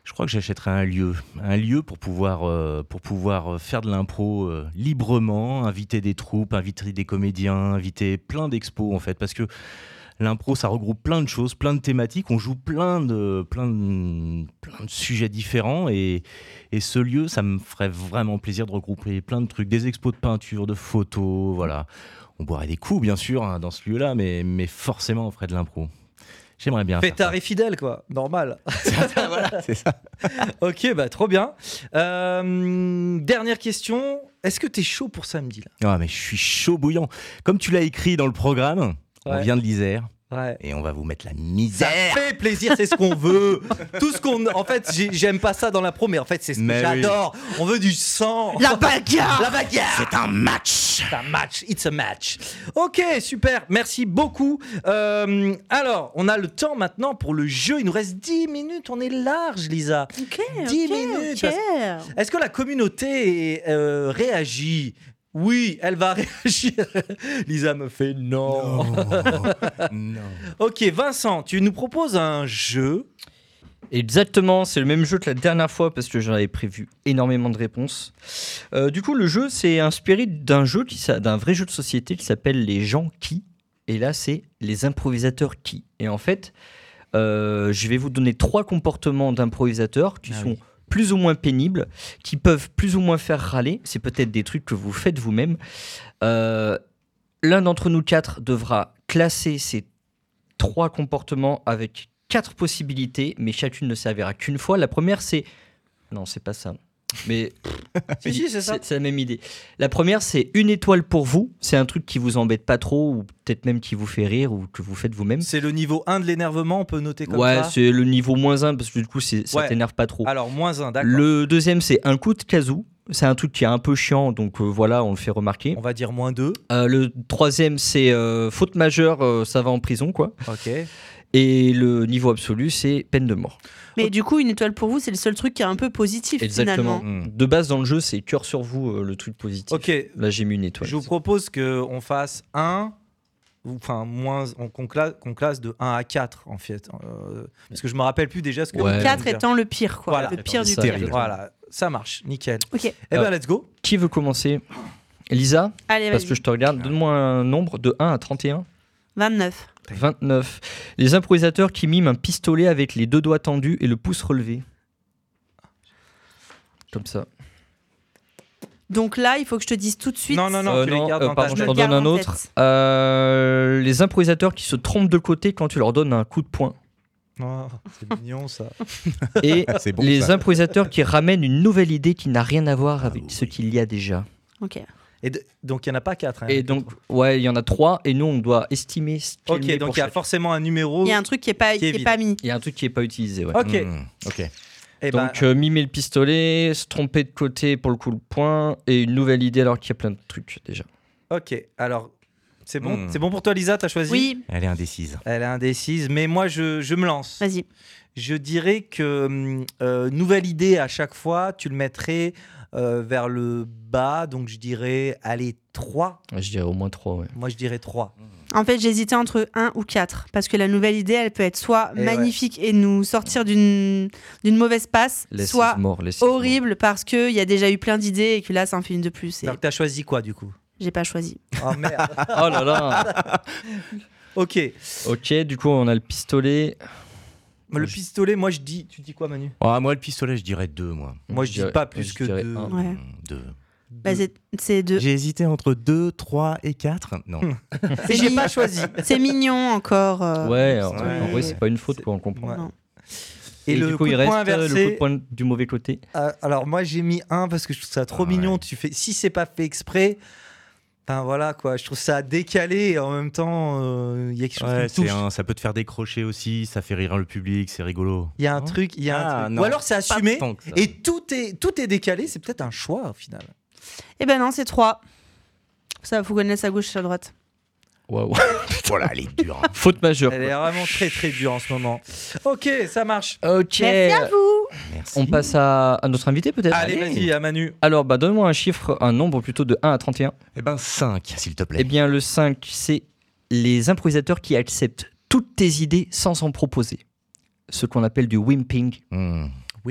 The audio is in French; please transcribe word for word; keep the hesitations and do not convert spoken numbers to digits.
Je crois que j'achèterais un lieu, un lieu pour pouvoir, euh, pour pouvoir faire de l'impro euh, librement, inviter des troupes, inviter des comédiens, inviter plein d'expos en fait, parce que l'impro, ça regroupe plein de choses, plein de thématiques, on joue plein de, plein de, plein de sujets différents et, et ce lieu, ça me ferait vraiment plaisir de regrouper plein de trucs, des expos de peinture, de photos, voilà. On boirait des coups bien sûr hein, dans ce lieu-là, mais, mais forcément on ferait de l'impro. J'aimerais bien. Pétard et fidèle, quoi. Normal. Voilà, c'est ça. Ok, bah trop bien. Euh, dernière question. Est-ce que t'es chaud pour samedi là ? Ah, mais je suis chaud bouillant. Comme tu l'as écrit dans le programme, Ouais. on vient de l'Isère. Ouais. Et on va vous mettre la Ça misère. fait plaisir, c'est ce qu'on veut. Tout ce qu'on, en fait, j'ai- j'aime pas ça dans la pro, mais en fait, c'est ce que Mais j'adore. On veut du sang. La bagarre. La bagarre. C'est un match. C'est un match, it's a match. Ok, super, merci beaucoup. Euh, alors, on a le temps maintenant pour le jeu. Il nous reste dix minutes, on est large, Lisa. Ok, dix ok, minutes. ok. Est-ce que la communauté euh, réagit ? Oui, elle va réagir. Lisa me fait non. Non. Ok, Vincent, tu nous proposes un jeu. Exactement, c'est le même jeu que la dernière fois parce que j'en avais prévu énormément de réponses. Euh, du coup, le jeu, c'est inspiré d'un jeu, qui, s'a- d'un vrai jeu de société qui s'appelle Les gens qui. Et là, c'est les improvisateurs qui. Et en fait, euh, je vais vous donner trois comportements d'improvisateurs qui Ah sont oui. plus ou moins pénibles, qui peuvent plus ou moins faire râler. C'est peut-être des trucs que vous faites vous-même. Euh, l'un d'entre nous quatre devra classer ces trois comportements avec quatre possibilités, mais chacune ne servira qu'une fois. La première, c'est... Non, c'est pas ça. Mais Si, si, c'est ça. c'est la même idée. La première, c'est une étoile pour vous. C'est un truc qui vous embête pas trop, ou peut-être même qui vous fait rire, ou que vous faites vous-même. C'est le niveau un de l'énervement, on peut noter comme Ouais, ça. c'est le niveau moins un, parce que du coup, c'est- ça Ouais. t'énerve pas trop. Alors, moins un, d'accord. Le deuxième, c'est un coup de kazoo. C'est un truc qui est un peu chiant, donc euh, voilà, on le fait remarquer. On va dire moins deux. Euh, le troisième, c'est euh, faute majeure, euh, ça va en prison, quoi. Ok. Et le niveau absolu, c'est peine de mort. Mais du coup, une étoile pour vous, c'est le seul truc qui est un peu positif Exactement. finalement. Mm. De base, dans le jeu, c'est cœur sur vous, euh, le truc positif. Ok. Là, j'ai mis une étoile. Je vous propose qu'on fasse un, ou enfin moins, on- qu'on classe, qu'on classe de un à quatre en fait. Euh, parce que je me rappelle plus déjà ce que Ouais. vous quatre dire. étant le pire, quoi. Voilà. Le pire du Ça, pire. terrible. Voilà, ça marche, nickel. Ok, Eh ben, Alors- let's go. Qui veut commencer Elisa, allez, parce vas-y. que je te regarde, donne-moi un nombre de un à trente et un. vingt-neuf. vingt-neuf. Les improvisateurs qui miment un pistolet avec les deux doigts tendus et le pouce relevé. Comme ça. Donc là, il faut que je te dise tout de suite. Non, non, non, Euh, tu les gardes euh, dans pardon, ta je Je t'en le garde donne un en autre. tête. Euh, les improvisateurs qui se trompent de côté quand tu leur donnes un coup de poing. Oh, c'est mignon ça. Et C'est bon, les ça. improvisateurs qui ramènent une nouvelle idée qui n'a rien à voir Ah avec oui. ce qu'il y a déjà. Ok. Et de- donc il n'y en a pas quatre. hein, Et avec donc, toi. ouais, il y en a trois, et nous, on doit estimer ce qu'il Ok, met donc pour il y a chaque. forcément un numéro. Il y a un truc qui est pas, Qui qui est est vide. pas mis. Il y a un truc qui n'est pas utilisé, ouais. Ok. Mm. Ok. Eh ben, Donc, euh, mimer le pistolet, se tromper de côté pour le coup de poing, et une nouvelle idée alors qu'il y a plein de trucs déjà. ok. Alors, c'est bon, Hmm. c'est bon pour toi, Lisa. T'as choisi. Oui, Elle est indécise. Elle est indécise, mais moi je, je me lance. vas-y. Je dirais que hum, euh, nouvelle idée à chaque fois, tu le mettrais euh, vers le bas. Donc je dirais, allez, trois. Je dirais au moins trois, ouais. Moi je dirais trois. En fait, j'hésitais entre un ou quatre. Parce que la nouvelle idée, elle peut être soit Et magnifique et nous sortir d'une d'une mauvaise passe, Laisse soit mort, laisse horrible parce qu'il y a déjà eu plein d'idées et que là, ça en fait une de plus. Et Alors t'as choisi quoi du coup? j'ai pas choisi. Oh merde. mort. Oh là là. Ok. Ok, du coup, on a le pistolet. Le pistolet, moi je dis. Tu dis quoi, Manu? Ah, moi, le pistolet, je dirais deux, moi. Moi je dis dirais- pas plus je que dirais deux. un. Ouais. Mm, Deux. Bah, c'est- c'est deux. J'ai hésité entre deux, trois et quatre. Non. Et j'ai pas choisi. C'est mignon encore. euh, Ouais, en, Ouais. en vrai, c'est pas une faute, C'est- quoi, on comprend. Ouais. Non. Et, le du coup, coup il de reste poing euh, le coup inversé. de poing du mauvais côté. euh, alors moi j'ai mis un parce que je trouve ça trop Ah mignon. ouais. Tu fais, si c'est pas fait exprès. Enfin voilà quoi, je trouve ça décalé et en même temps euh, il y a quelque chose Ouais, qui me c'est touche. un- ça peut te faire décrocher aussi, ça fait rire le public, c'est rigolo. Il y a un Non truc, il y a un Ah, truc. non, Ou alors c'est pas assumé tant que ça. et tout est tout est décalé. C'est peut-être un choix au final. Eh ben non, c'est trois. Ça, faut connaître sa gauche et sa droite. Waouh. Voilà, elle est dure. hein. Faute majeure. Elle est vraiment très très dure en ce moment. Ok, ça marche. Ok. Merci à vous. Merci. On passe à, à notre invité, peut-être. Allez, vas-y, à Manu. Alors, bah, donne-moi un chiffre, un nombre plutôt de un à trente et un. Eh ben, cinq, s'il te plaît. Eh bien, le cinq, c'est les improvisateurs qui acceptent toutes tes idées sans en proposer. Ce qu'on appelle du wimping. Hmm.